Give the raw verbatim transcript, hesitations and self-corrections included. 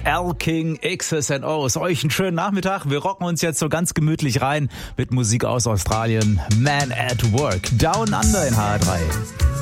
L King, X's and O's. Euch einen schönen Nachmittag. Wir rocken uns jetzt so ganz gemütlich rein mit Musik aus Australien. Man at Work. Down Under in H R drei.